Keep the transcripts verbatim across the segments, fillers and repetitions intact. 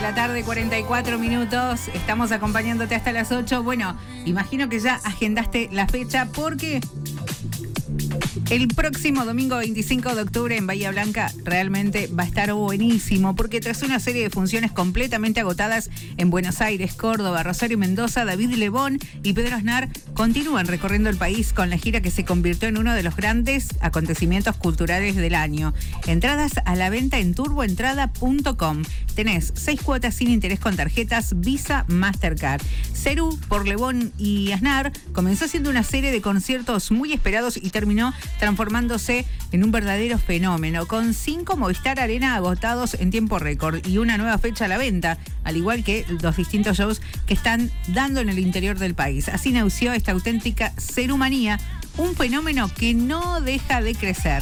la tarde, cuarenta y cuatro minutos. Estamos acompañándote hasta las ocho. Bueno, imagino que ya agendaste la fecha porque el próximo domingo veinticinco de octubre en Bahía Blanca realmente va a estar buenísimo, porque tras una serie de funciones completamente agotadas en Buenos Aires, Córdoba, Rosario y Mendoza, David Lebón y Pedro Aznar continúan recorriendo el país con la gira que se convirtió en uno de los grandes acontecimientos culturales del año. Entradas a la venta en turboentrada punto com. Tenés seis cuotas sin interés con tarjetas Visa Mastercard. Cerú, por Lebón y Aznar, comenzó siendo una serie de conciertos muy esperados y terminó transformándose en un verdadero fenómeno, con cinco Movistar Arena agotados en tiempo récord y una nueva fecha a la venta, al igual que los distintos shows que están dando en el interior del país. Así nació esta auténtica cerumanía, un fenómeno que no deja de crecer.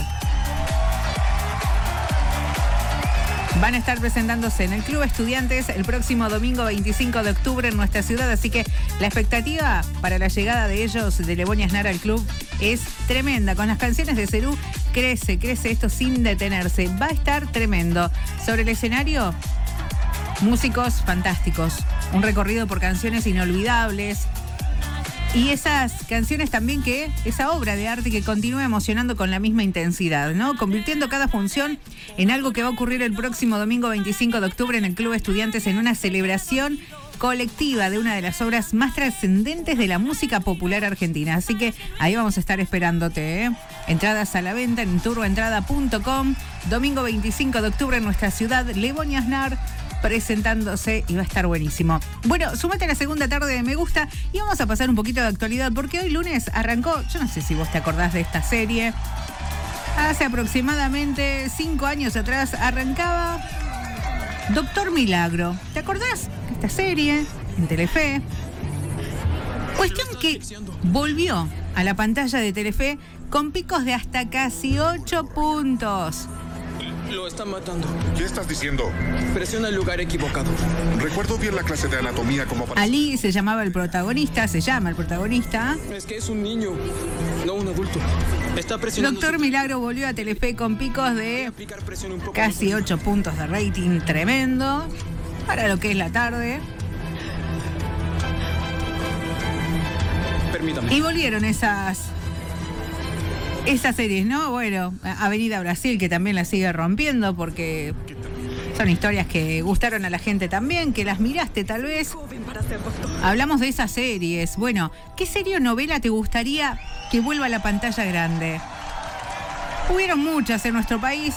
Van a estar presentándose en el Club Estudiantes el próximo domingo veinticinco de octubre en nuestra ciudad, así que la expectativa para la llegada de ellos, de Lebón y Aznar al club, es tremenda. Con las canciones de Cerú crece, crece esto sin detenerse. Va a estar tremendo. Sobre el escenario, músicos fantásticos, un recorrido por canciones inolvidables. Y esas canciones también, que esa obra de arte que continúa emocionando con la misma intensidad, ¿no? Convirtiendo cada función en algo que va a ocurrir el próximo domingo veinticinco de octubre en el Club Estudiantes, en una celebración colectiva de una de las obras más trascendentes de la música popular argentina. Así que ahí vamos a estar esperándote, ¿eh? Entradas a la venta en turboentrada punto com. Domingo veinticinco de octubre en nuestra ciudad, Lebón y Aznar presentándose y va a estar buenísimo. Bueno, súmate a la segunda tarde de Me Gusta y vamos a pasar un poquito de actualidad, porque hoy lunes arrancó, yo no sé si vos te acordás de esta serie, hace aproximadamente cinco años atrás arrancaba Doctor Milagro. ¿Te acordás? Esta serie en Telefe. Cuestión que volvió a la pantalla de Telefe con picos de hasta casi ocho puntos. Lo están matando. ¿Qué estás diciendo? Presiona el lugar equivocado. Recuerdo bien la clase de anatomía como para... Ali se llamaba el protagonista, se llama el protagonista. Es que es un niño, no un adulto. Está presionando. Doctor su... Milagro volvió a Telefe con picos de casi ocho puntos de rating, tremendo para lo que es la tarde. Permítame. Y volvieron esas... Esas series, ¿no? Bueno, Avenida Brasil, que también la sigue rompiendo, porque son historias que gustaron a la gente también, que las miraste tal vez. Hablamos de esas series. Bueno, ¿qué serie o novela te gustaría que vuelva a la pantalla grande? Hubieron muchas en nuestro país.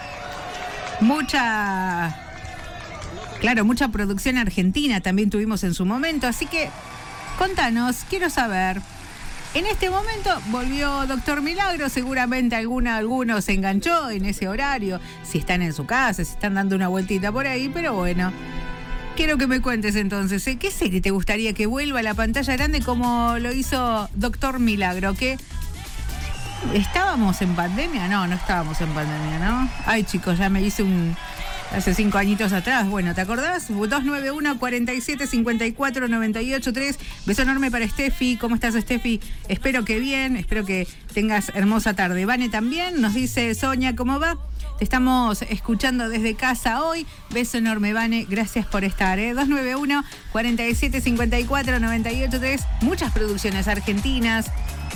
Mucha... Claro, mucha producción argentina también tuvimos en su momento. Así que, contanos, quiero saber... En este momento volvió Doctor Milagro, seguramente alguna, alguno se enganchó en ese horario, si están en su casa, si están dando una vueltita por ahí, pero bueno, quiero que me cuentes entonces, ¿eh? ¿Qué serie te gustaría que vuelva a la pantalla grande como lo hizo Doctor Milagro? ¿Que estábamos en pandemia? No, no estábamos en pandemia, ¿no? Ay, chicos, ya me hice un... Hace cinco añitos atrás. Bueno, ¿te acordás? dos nueve uno, cuatro siete, cinco cuatro, nueve ocho tres. Beso enorme para Steffi. ¿Cómo estás, Steffi? Espero que bien, espero que tengas hermosa tarde. Vane también nos dice, Sonia, ¿cómo va? Te estamos escuchando desde casa hoy. Beso enorme, Vane. Gracias por estar, ¿eh? dos nueve uno, cuatro siete, cinco cuatro, nueve ocho tres. Muchas producciones argentinas.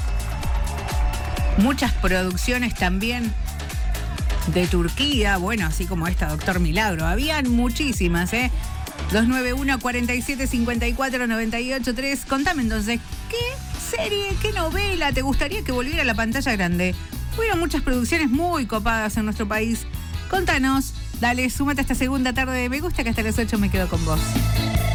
Muchas producciones también de Turquía, bueno, así como esta Doctor Milagro. Habían muchísimas, ¿eh? dos nueve uno, cuatro siete, cinco cuatro, nueve ocho tres. Contame entonces, ¿qué serie, qué novela te gustaría que volviera a la pantalla grande? Hubieron muchas producciones muy copadas en nuestro país. Contanos, dale, súmate a esta segunda tarde de Me Gusta, que hasta las ocho me quedo con vos.